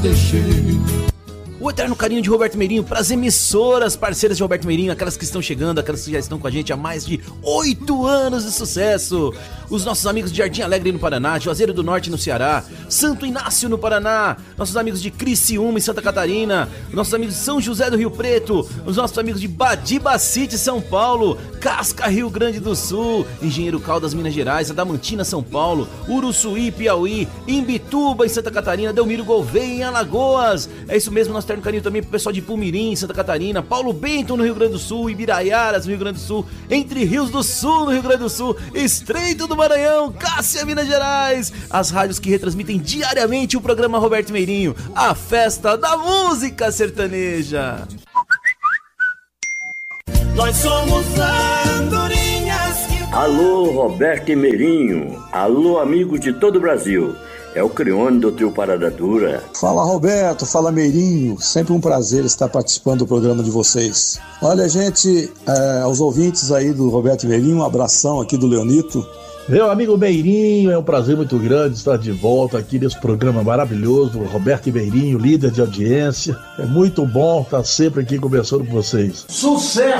O eterno carinho de Roberto Meirinho para as emissoras parceiras de Roberto Meirinho, aquelas que estão chegando, aquelas que já estão com a gente há mais de 8 anos de sucesso. Os nossos amigos de Jardim Alegre no Paraná, Juazeiro do Norte no Ceará, Santo Inácio no Paraná, nossos amigos de Criciúma em Santa Catarina, nossos amigos de São José do Rio Preto, os nossos amigos de Badiba City, São Paulo, Casca, Rio Grande do Sul, Engenheiro Caldas, Minas Gerais, Adamantina, São Paulo, Uruçuí, Piauí, Imbituba em Santa Catarina, Delmiro Gouveia em Alagoas. É isso mesmo, nosso terno carinho também pro pessoal de Pumirim, Santa Catarina, Paulo Bento no Rio Grande do Sul, Ibiraiaras no Rio Grande do Sul, Entre Rios do Sul no Rio Grande do Sul, Estreito do Maranhão, Cássia, Minas Gerais, as rádios que retransmitem diariamente o programa Roberto Meirinho, a festa da música sertaneja. Nós somos andorinhas que... Alô, Roberto Meirinho, alô, amigos de todo o Brasil. É o Crione do Trio Parada Dura. Fala, Roberto, fala, Meirinho. Sempre um prazer estar participando do programa de vocês. Olha, gente, aos ouvintes aí do Roberto Meirinho, um abração aqui do Leonito. Meu amigo Meirinho, é um prazer muito grande estar de volta aqui nesse programa maravilhoso. Roberto Meirinho, líder de audiência. É muito bom estar sempre aqui conversando com vocês. Sucesso!